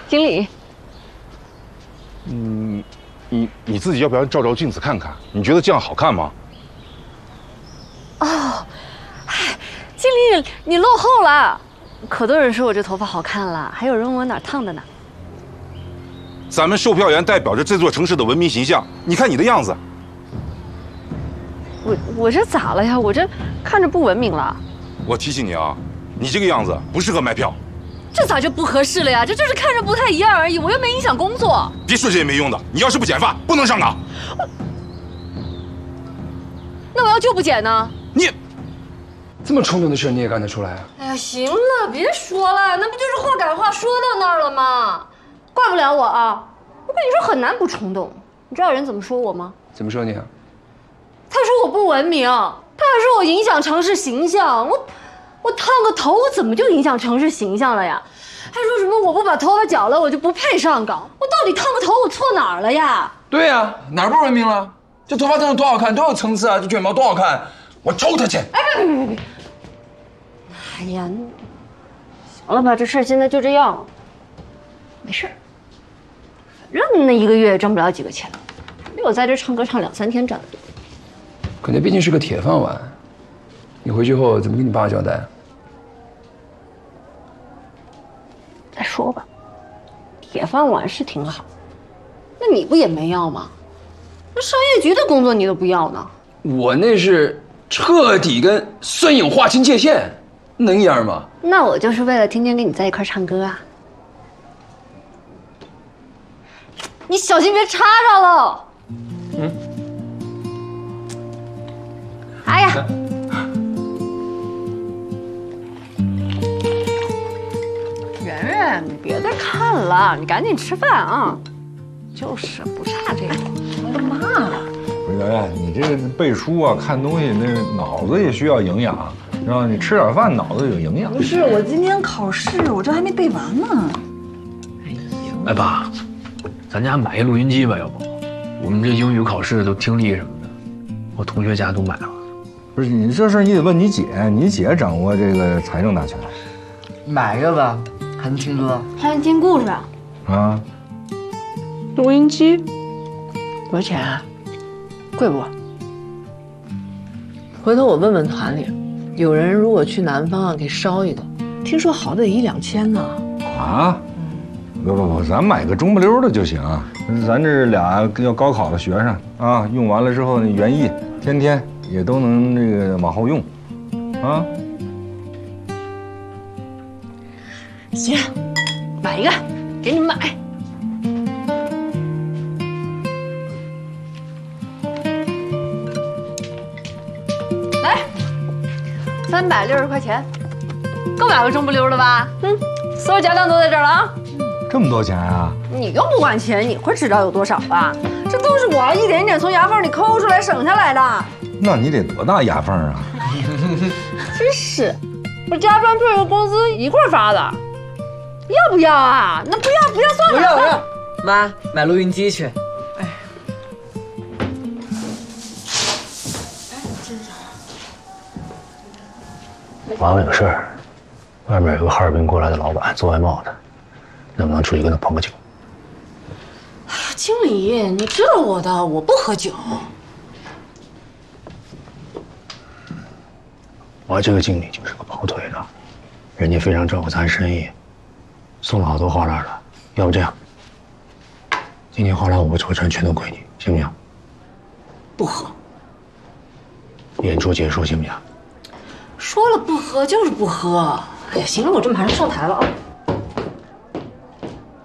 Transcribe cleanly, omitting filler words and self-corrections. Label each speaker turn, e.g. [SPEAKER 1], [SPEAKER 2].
[SPEAKER 1] 经理，
[SPEAKER 2] 你自己要不要照照镜子看看？你觉得这样好看吗？
[SPEAKER 1] 哦，嗨，经理你落后了，可多人说我这头发好看了，还有人问我哪烫的呢。
[SPEAKER 2] 咱们售票员代表着这座城市的文明形象，你看你的样子。
[SPEAKER 1] 我这咋了呀？我这看着不文明了。
[SPEAKER 2] 我提醒你啊，你这个样子不适合卖票。
[SPEAKER 1] 这咋就不合适了呀？这就是看着不太一样而已，我又没影响工作。
[SPEAKER 2] 别说这些没用的，你要是不剪发，不能上岗。
[SPEAKER 1] 那我要就不剪呢？
[SPEAKER 2] 你
[SPEAKER 3] 这么冲动的事你也干得出来啊？
[SPEAKER 1] 哎呀，行了，别说了，那不就是话赶话说到那儿了吗？怪不了我啊！我跟你说很难不冲动。你知道有人怎么说我吗？
[SPEAKER 3] 怎么说你啊？
[SPEAKER 1] 他说我不文明，他还说我影响城市形象。我烫个头，我怎么就影响城市形象了呀？还说什么我不把头发绞了，我就不配上岗。我到底烫个头，我错哪儿了呀？
[SPEAKER 3] 对呀，哪儿不文明了？这头发烫的多好看，多有层次啊！这卷毛多好看，我抽他去！
[SPEAKER 1] 哎，别！哎呀，行了吧，这事儿现在就这样，没事儿。反正那1个月也挣不了几个钱，比我在这唱歌唱2、3天挣的多。
[SPEAKER 3] 可那毕竟是个铁饭碗，你回去后怎么跟你爸交代？
[SPEAKER 1] 再说吧，铁饭碗是挺好，那你不也没要吗？那商业局的工作你都不要呢？
[SPEAKER 3] 我那是彻底跟孙颖划清界限，能一样吗？
[SPEAKER 1] 那我就是为了天天跟你在一块唱歌啊！你小心别插上了。嗯。哎呀！圆圆，你别再看了，你赶紧吃饭啊！就是不差这个。我的妈！
[SPEAKER 4] 不是圆圆，你这个背书啊，看东西那脑子也需要营养，然后你吃点饭，脑子有营养。
[SPEAKER 5] 不是，我今天考试，我这还没背完呢。
[SPEAKER 6] 哎爸，咱家买一录音机吧，要不？我们这英语考试都听力什么的，我同学家都买了。
[SPEAKER 4] 不是你这事你得问你姐，你姐掌握这个财政大权。
[SPEAKER 5] 买一个吧，还能听歌，
[SPEAKER 1] 还能听故事啊？
[SPEAKER 4] 啊，
[SPEAKER 5] 录音机多少钱啊？贵不？回头我问问团里，有人如果去南方啊，给烧一个，听说好得1、2千呢。
[SPEAKER 4] 啊？不，咱买个中不溜的就行。咱这俩要高考的学生啊，用完了之后那园艺天天也都能这个往后用，啊。
[SPEAKER 1] 行，买一个，给你们买。来，360块钱，够买个中不溜的吧？所有家当都在这儿了啊！
[SPEAKER 4] 这么多钱啊？
[SPEAKER 1] 你又不管钱，你会知道有多少吧？这都是我一点点从牙缝里抠出来省下来的。
[SPEAKER 4] 那你得多大牙缝啊？
[SPEAKER 1] 真是，我加班费和工资一块发的，要不要啊？那不要算了。
[SPEAKER 5] 不要，妈，买录音机去。
[SPEAKER 6] 麻烦有事儿，外面有个哈尔滨过来的老板做外贸的，能不能出去跟他捧个酒？
[SPEAKER 1] 经理，你知道我的，我不喝酒。
[SPEAKER 6] 我这个经理就是个跑腿的，人家非常照顾咱生意，送了好多花篮了。要不这样，今天花篮5个抽成全都归你，行不行？
[SPEAKER 1] 不喝。
[SPEAKER 6] 演出结束行不行？
[SPEAKER 1] 说了不喝就是不喝。哎呀，行了，我这马上上台了啊。